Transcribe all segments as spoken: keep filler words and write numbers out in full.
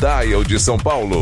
Dial de São Paulo.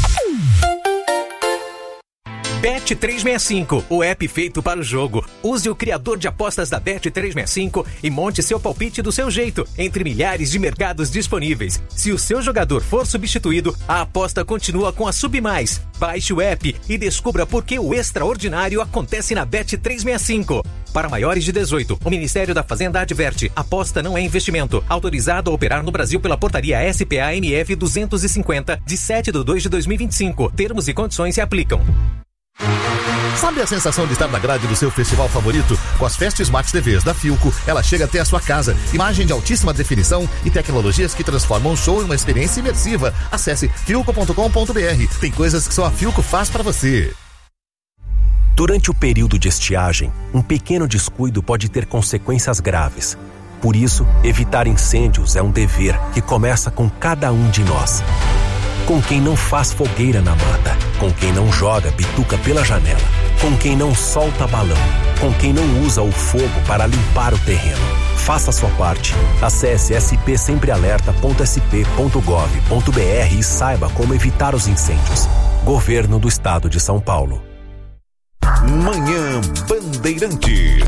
Bet trezentos e sessenta e cinco, o app feito para o jogo. Use o criador de apostas da Bet trezentos e sessenta e cinco e monte seu palpite do seu jeito, entre milhares de mercados disponíveis. Se o seu jogador for substituído, a aposta continua com a Submais. Baixe o app e descubra por que o extraordinário acontece na Bet trezentos e sessenta e cinco. Para maiores de dezoito, o Ministério da Fazenda adverte: aposta não é investimento. Autorizado a operar no Brasil pela portaria S P A M F duzentos e cinquenta, de sete de dois de dois mil e vinte e cinco. Termos e condições se aplicam. Sabe a sensação de estar na grade do seu festival favorito? Com as Fest Smart T Vs da Philco, ela chega até a sua casa. Imagem de altíssima definição e tecnologias que transformam o show em uma experiência imersiva. Acesse philco ponto com ponto b r. Tem coisas que só a Philco faz pra você. Durante o período de estiagem, um pequeno descuido pode ter consequências graves. Por isso, evitar incêndios é um dever que começa com cada um de nós. Com quem não faz fogueira na mata, com quem não joga bituca pela janela, com quem não solta balão, com quem não usa o fogo para limpar o terreno. Faça a sua parte. Acesse s p sempre alerta ponto s p ponto gov ponto b r e saiba como evitar os incêndios. Governo do Estado de São Paulo. Manhã Bandeirante.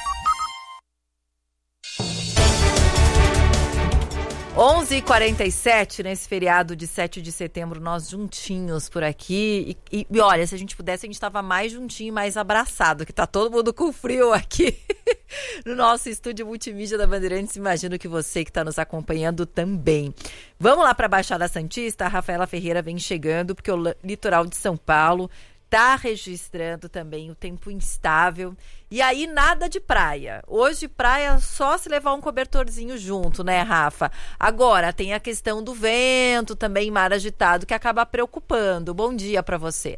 onze e quarenta e sete, nesse feriado de sete de setembro, nós juntinhos por aqui. E, e olha, se a gente pudesse, a gente estava mais juntinho, mais abraçado, que tá todo mundo com frio aqui no nosso estúdio multimídia da Bandeirantes. Imagino que você que está nos acompanhando também. Vamos lá para a Baixada Santista. A Rafaela Ferreira vem chegando, porque o litoral de São Paulo está registrando também o tempo instável. E aí, nada de praia. Hoje, praia só se levar um cobertorzinho junto, né, Rafa? Agora, tem a questão do vento, também mar agitado, que acaba preocupando. Bom dia para você.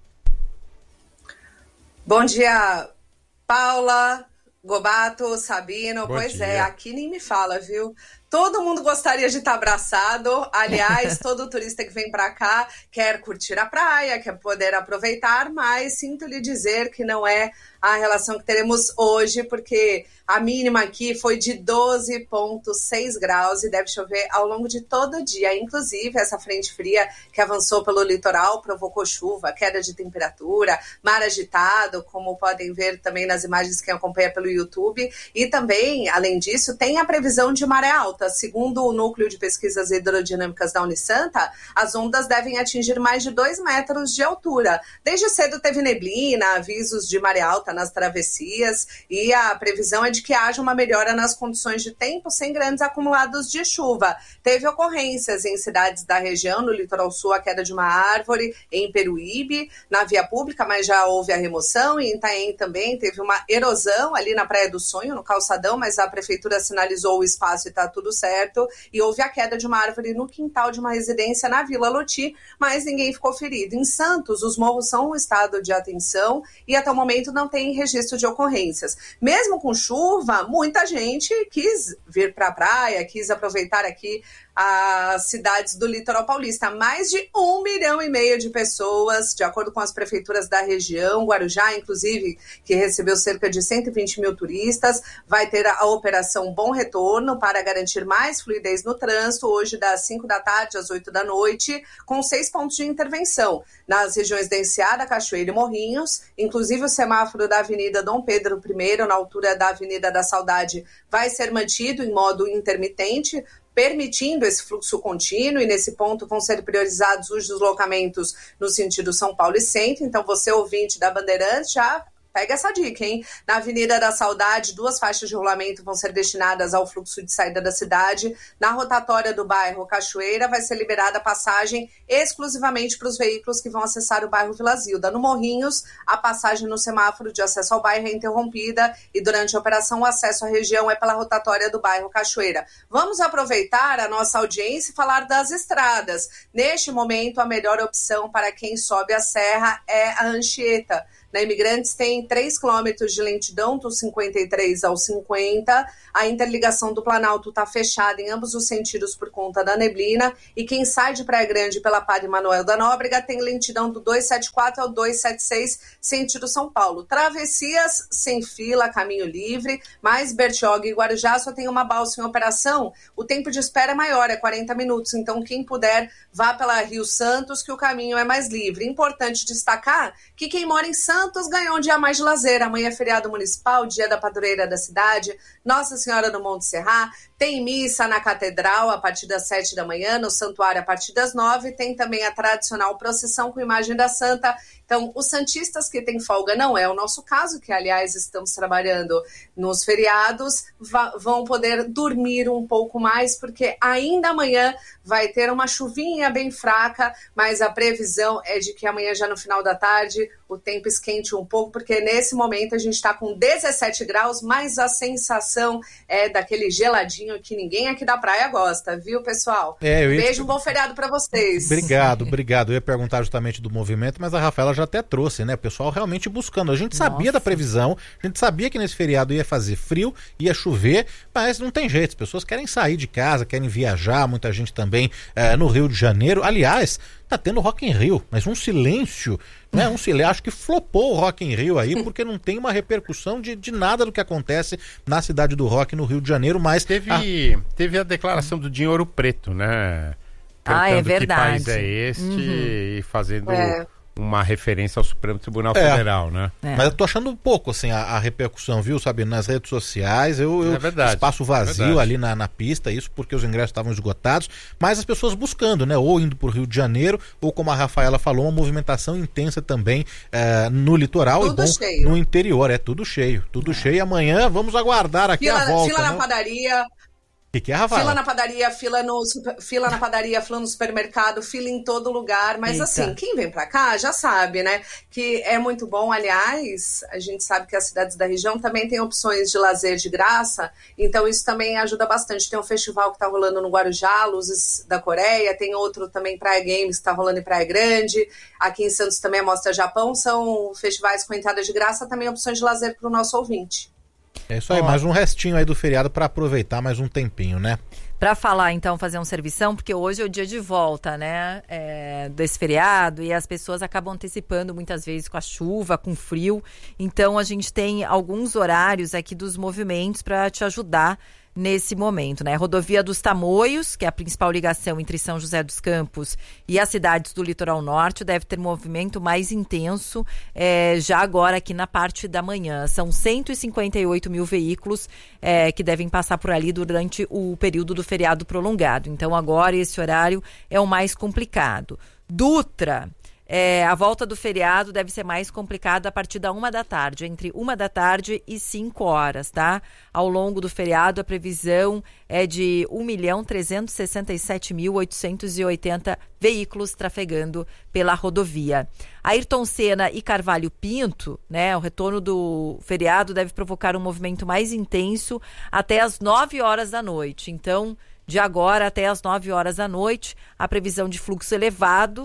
Bom dia, Paula, Gobato, Sabino. Bom pois dia. é, aqui nem me fala, viu? Todo mundo gostaria de estar abraçado. Aliás, todo turista que vem para cá quer curtir a praia, quer poder aproveitar, mas sinto lhe dizer que não é a relação que teremos hoje, porque a mínima aqui foi de doze vírgula seis graus e deve chover ao longo de todo o dia. Inclusive, essa frente fria que avançou pelo litoral provocou chuva, queda de temperatura, mar agitado, como podem ver também nas imagens que acompanha pelo YouTube. E também, além disso, tem a previsão de maré alta. Segundo o Núcleo de Pesquisas Hidrodinâmicas da Unisanta, as ondas devem atingir mais de dois metros de altura. Desde cedo teve neblina, avisos de maré alta nas travessias e a previsão é de que haja uma melhora nas condições de tempo sem grandes acumulados de chuva. Teve ocorrências em cidades da região, no litoral sul, a queda de uma árvore, em Peruíbe, na via pública, mas já houve a remoção. E em Itaém também teve uma erosão ali na Praia do Sonho, no calçadão, mas a prefeitura sinalizou o espaço e está tudo certo. E houve a queda de uma árvore no quintal de uma residência na Vila Loti, mas ninguém ficou ferido. Em Santos, os morros são um estado de atenção e até o momento não tem registro de ocorrências. Mesmo com chuva, muita gente quis vir para a praia, quis aproveitar aqui as cidades do litoral paulista. Mais de um milhão e meio de pessoas, de acordo com as prefeituras da região, Guarujá, inclusive, que recebeu cerca de cento e vinte mil turistas, vai ter a operação Bom Retorno para garantir mais fluidez no trânsito, hoje das cinco da tarde às oito da noite, com seis pontos de intervenção nas regiões da Enseada, Cachoeira e Morrinhos. Inclusive o semáforo da Avenida Dom Pedro I, na altura da Avenida da Saudade, vai ser mantido em modo intermitente, permitindo esse fluxo contínuo, e nesse ponto vão ser priorizados os deslocamentos no sentido São Paulo e Centro. Então você, ouvinte da Bandeirantes, já pega essa dica, hein? Na Avenida da Saudade, duas faixas de rolamento vão ser destinadas ao fluxo de saída da cidade. Na rotatória do bairro Cachoeira vai ser liberada a passagem exclusivamente para os veículos que vão acessar o bairro Vila Zilda. No Morrinhos, a passagem no semáforo de acesso ao bairro é interrompida e durante a operação o acesso à região é pela rotatória do bairro Cachoeira. Vamos aproveitar a nossa audiência e falar das estradas. Neste momento, a melhor opção para quem sobe a serra é a Anchieta. Na Imigrantes tem tem três quilômetros de lentidão, do cinquenta e três ao cinquenta. A interligação do Planalto está fechada em ambos os sentidos por conta da neblina. E quem sai de Praia Grande pela Padre Manuel da Nóbrega tem lentidão do duzentos e setenta e quatro ao duzentos e setenta e seis, sentido São Paulo. Travessias sem fila, caminho livre, mas Bertioga e Guarujá só tem uma balsa em operação. O tempo de espera é maior, é quarenta minutos. Então, quem puder, vá pela Rio Santos, que o caminho é mais livre. Importante destacar que quem mora em Santos ganhou um dia mais de lazer. Amanhã é feriado municipal, dia da padroeira da cidade, Nossa Senhora do Monte Serrat. Tem missa na Catedral a partir das sete da manhã, no Santuário a partir das nove. Tem também a tradicional procissão com imagem da Santa. Então, os santistas que têm folga, não é o nosso caso, que, aliás, estamos trabalhando nos feriados, vão poder dormir um pouco mais, porque ainda amanhã vai ter uma chuvinha bem fraca, mas a previsão é de que amanhã, já no final da tarde, o tempo esquente um pouco, porque nesse momento a gente está com dezessete graus, mas a sensação é daquele geladinho que ninguém aqui da praia gosta, viu, pessoal? É, eu ia... Beijo, um bom feriado para vocês. Obrigado, obrigado. Eu ia perguntar justamente do movimento, mas a Rafaela já até trouxe, né? O pessoal realmente buscando. A gente sabia Nossa. da previsão, a gente sabia que nesse feriado ia fazer frio, ia chover, mas não tem jeito. As pessoas querem sair de casa, querem viajar, muita gente também é, no Rio de Janeiro. Aliás, tá tendo Rock in Rio, mas um silêncio, né? Um silêncio. Acho que flopou o Rock in Rio aí, porque não tem uma repercussão de, de nada do que acontece na cidade do rock, no Rio de Janeiro, mas... Teve a, teve a declaração do Dinho Ouro Preto, né? Cantando ah, é verdade. Que país é este uhum. e fazendo... É. uma referência ao Supremo Tribunal é, Federal, né? É. Mas eu tô achando um pouco, assim, a, a repercussão, viu, sabe, nas redes sociais, eu, eu é verdade, espaço vazio é ali na, na pista, isso porque os ingressos estavam esgotados, mas as pessoas buscando, né, ou indo pro Rio de Janeiro, ou como a Rafaela falou, uma movimentação intensa também é, no litoral tudo e bom, cheio. No interior, é tudo cheio, tudo é. cheio, amanhã vamos aguardar aqui fila, a volta. Fila né? na padaria... O que, que é, Rafael? Fila na padaria, fila, no, fila na padaria, fila no supermercado, fila em todo lugar. Mas Eita. assim, quem vem pra cá já sabe, né? Que é muito bom. Aliás, a gente sabe que as cidades da região também têm opções de lazer de graça. Então isso também ajuda bastante. Tem um festival que tá rolando no Guarujá, Luzes da Coreia. Tem outro também, Praia Games, que tá rolando em Praia Grande. Aqui em Santos também a Mostra Japão. São festivais com entrada de graça, também opções de lazer pro nosso ouvinte. É isso aí, Ó, mais um restinho aí do feriado para aproveitar mais um tempinho, né? Para falar, então, fazer um servição, porque hoje é o dia de volta, né, é, desse feriado, e as pessoas acabam antecipando muitas vezes com a chuva, com frio. Então, a gente tem alguns horários aqui dos movimentos para te ajudar nesse momento, né? Rodovia dos Tamoios, que é a principal ligação entre São José dos Campos e as cidades do litoral norte, deve ter movimento mais intenso é, já agora aqui na parte da manhã. São cento e cinquenta e oito mil veículos é, que devem passar por ali durante o período do feriado prolongado. Então agora esse horário é o mais complicado. Dutra... É, a volta do feriado deve ser mais complicada a partir da uma da tarde, entre uma da tarde e cinco horas, tá? Ao longo do feriado, a previsão é de um milhão trezentos e sessenta e sete mil oitocentos e oitenta veículos trafegando pela rodovia. Ayrton Senna e Carvalho Pinto, né? O retorno do feriado deve provocar um movimento mais intenso até as nove horas da noite. Então, de agora até as nove horas da noite, a previsão de fluxo elevado,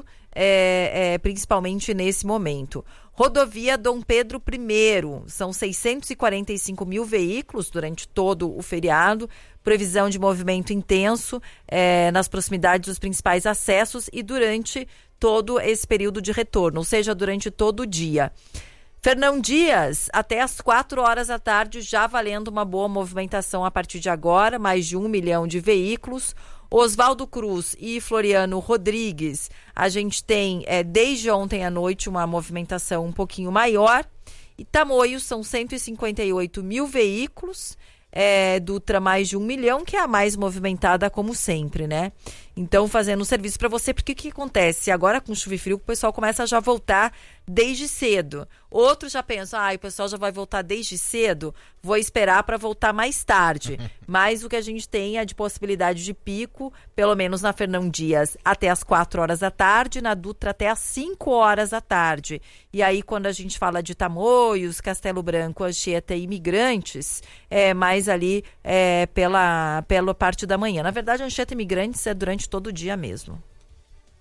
É, é, principalmente nesse momento. Rodovia Dom Pedro I, são seiscentos e quarenta e cinco mil veículos durante todo o feriado, previsão de movimento intenso é, nas proximidades dos principais acessos e durante todo esse período de retorno, ou seja, durante todo o dia. Fernão Dias, até às quatro horas da tarde, já valendo uma boa movimentação a partir de agora, mais de um milhão de veículos. Oswaldo Cruz e Floriano Rodrigues, a gente tem é, desde ontem à noite uma movimentação um pouquinho maior. E Tamoios são cento e cinquenta e oito mil veículos, é, Dutra mais de um milhão, que é a mais movimentada como sempre, né? Então, fazendo um serviço para você, porque o que acontece? Agora com chuva e frio, o pessoal começa a já voltar desde cedo. Outros já pensam, ah, o pessoal já vai voltar desde cedo, vou esperar para voltar mais tarde. Mas o que a gente tem é de possibilidade de pico, pelo menos na Fernão Dias, até as quatro horas da tarde, na Dutra até as cinco horas da tarde. E aí, quando a gente fala de Tamoios, Castelo Branco, Anchieta e Imigrantes, é mais ali é, pela, pela parte da manhã. Na verdade, Anchieta e Imigrantes é durante todo o dia mesmo.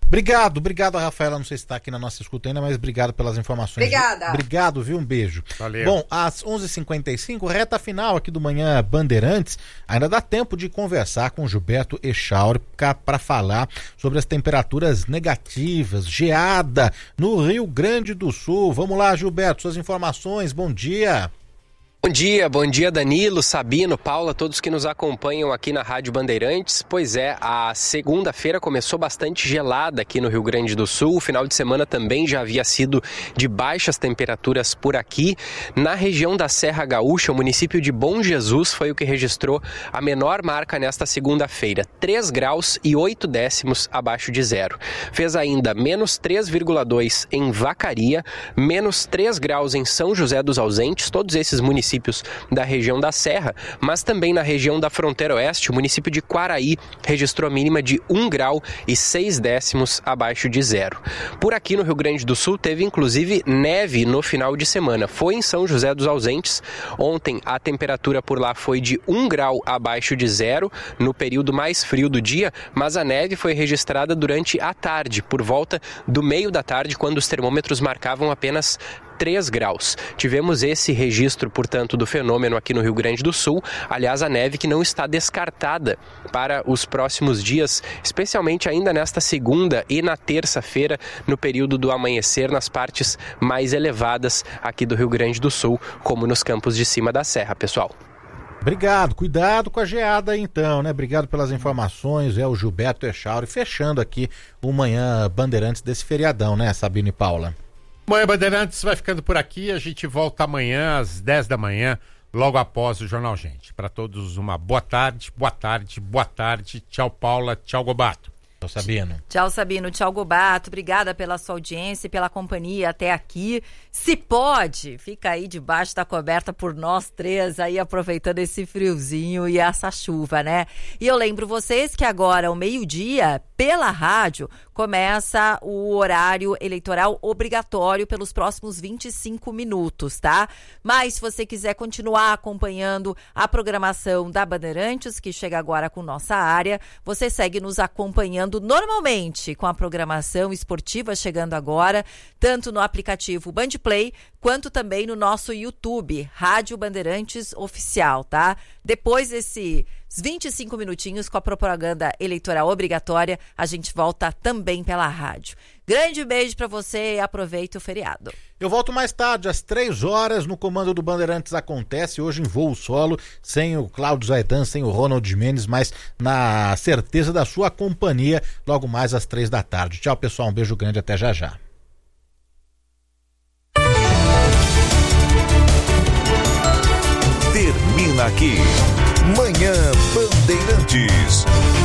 Obrigado, obrigado a Rafaela, não sei se está aqui na nossa escuta ainda, mas obrigado pelas informações. Obrigada. Obrigado, viu? Um beijo. Valeu. Bom, às onze e cinquenta e cinco, reta final aqui do Manhã Bandeirantes, ainda dá tempo de conversar com o Gilberto Echauri para falar sobre as temperaturas negativas, geada no Rio Grande do Sul. Vamos lá, Gilberto, suas informações, bom dia. Bom dia, bom dia Danilo, Sabino, Paula, todos que nos acompanham aqui na Rádio Bandeirantes. Pois é, a segunda-feira começou bastante gelada aqui no Rio Grande do Sul. O final de semana também já havia sido de baixas temperaturas por aqui. Na região da Serra Gaúcha, o município de Bom Jesus foi o que registrou a menor marca nesta segunda-feira, três graus e oito décimos abaixo de zero. Fez ainda menos três vírgula dois em Vacaria, menos três graus em São José dos Ausentes, todos esses municípios da região da Serra, mas também na região da fronteira oeste, o município de Quaraí registrou a mínima de um grau e seis décimos abaixo de zero. Por aqui no Rio Grande do Sul teve inclusive neve no final de semana. Foi em São José dos Ausentes. Ontem a temperatura por lá foi de um grau abaixo de zero no período mais frio do dia, mas a neve foi registrada durante a tarde, por volta do meio da tarde, quando os termômetros marcavam apenas três graus. Tivemos esse registro, portanto, do fenômeno aqui no Rio Grande do Sul. Aliás, a neve que não está descartada para os próximos dias, especialmente ainda nesta segunda e na terça-feira, no período do amanhecer, nas partes mais elevadas aqui do Rio Grande do Sul, como nos campos de cima da serra, pessoal. Obrigado, cuidado com a geada aí, então, né? Obrigado pelas informações, é o Gilberto Echauri fechando aqui o Manhã Bandeirantes desse feriadão, né, Sabino e Paula? Manhã Bandeirantes vai ficando por aqui, a gente volta amanhã às dez da manhã, logo após o Jornal Gente. Para todos uma boa tarde, boa tarde, boa tarde. Tchau, Paula, tchau, Gobato. Tchau, Sabino. Tchau, Sabino. Tchau, Gobato. Obrigada pela sua audiência e pela companhia até aqui. Se pode, fica aí debaixo da coberta por nós três, aí aproveitando esse friozinho e essa chuva, né? E eu lembro vocês que agora, ao meio-dia, pela rádio, começa o horário eleitoral obrigatório pelos próximos vinte e cinco minutos, tá? Mas se você quiser continuar acompanhando a programação da Bandeirantes, que chega agora com nossa área, você segue nos acompanhando normalmente com a programação esportiva chegando agora, tanto no aplicativo Band Play, quanto também no nosso YouTube, Rádio Bandeirantes Oficial, tá? Depois desses vinte e cinco minutinhos com a propaganda eleitoral obrigatória, a gente volta também pela rádio. Grande beijo pra você e aproveite o feriado. Eu volto mais tarde, às três horas, no Comando do Bandeirantes Acontece, hoje em voo solo, sem o Cláudio Zaidan, sem o Ronald Mendes, mas na certeza da sua companhia, logo mais às três da tarde. Tchau, pessoal, um beijo grande, até já já. Termina aqui, Manhã Bandeirantes.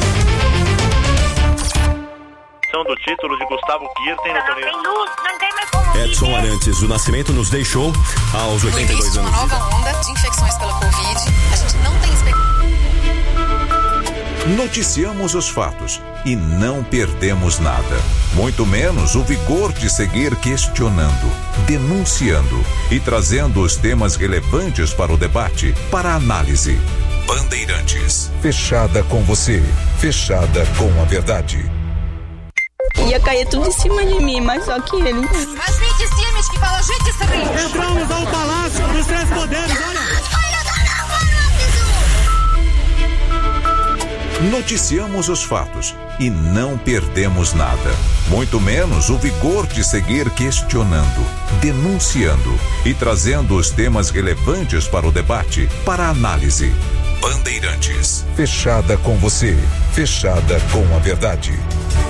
Do título de Gustavo Kirten no torneio. Não tem luz, não tem mais como Edson viver. Arantes do Nascimento nos deixou aos oitenta e dois anos. No início de uma nova onda de infecções pela Covid, a gente não tem expectativa. Noticiamos os fatos e não perdemos nada. Muito menos o vigor de seguir questionando, denunciando e trazendo os temas relevantes para o debate, para a análise. Bandeirantes. Fechada com você. Fechada com a verdade. Ia cair tudo em cima de mim, mas só que ele... Mas gente Siemens que fala, gente Siemens. Entramos ao Palácio dos Três Poderes, olha. Noticiamos os fatos e não perdemos nada. Muito menos o vigor de seguir questionando, denunciando e trazendo os temas relevantes para o debate, para a análise. Bandeirantes. Fechada com você. Fechada com a verdade.